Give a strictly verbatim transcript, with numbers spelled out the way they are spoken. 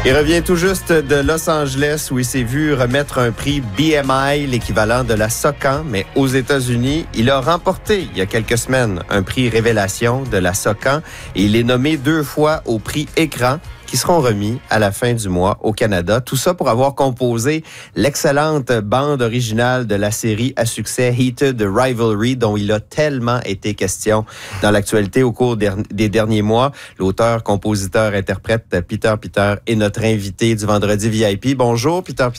Il revient tout juste de Los Angeles où il s'est vu remettre un prix B M I, l'équivalent de la SOCAN, mais aux États-Unis. Il a remporté il y a quelques semaines un prix Révélation de la SOCAN et il est nommé deux fois au prix Écran qui seront remis à la fin du mois au Canada. Tout ça pour avoir composé l'excellente bande originale de la série à succès Heated Rivalry, dont il a tellement été question dans l'actualité au cours des derniers mois. L'auteur, compositeur, interprète Peter Peter est notre invité du Vendredi V I P. Bonjour, Peter Peter.